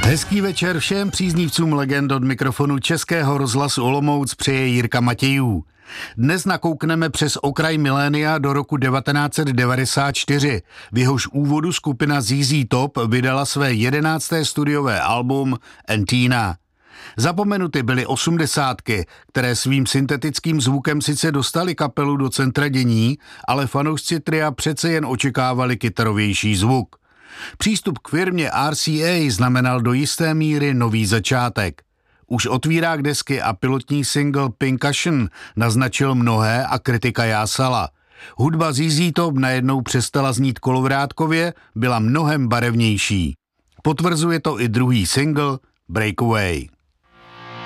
Hezký večer všem příznivcům legend od mikrofonu Českého rozhlasu Olomouc přeje Jirka Matějů. Dnes nakoukneme přes okraj milénia do roku 1994. V jehož úvodu skupina ZZ Top vydala své 11. studiové album Antenna. Zapomenuty byly 80ky, které svým syntetickým zvukem sice dostali kapelu do centra dění, ale fanoušci tria přece jen očekávali kytarovější zvuk. Přístup k firmě RCA znamenal do jisté míry nový začátek. Už otvírák desky a pilotní single Pincushion naznačil mnohé a kritika jásala. Hudba ZZ Top najednou přestala znít kolovrátkově, byla mnohem barevnější. Potvrzuje to i druhý single Breakaway.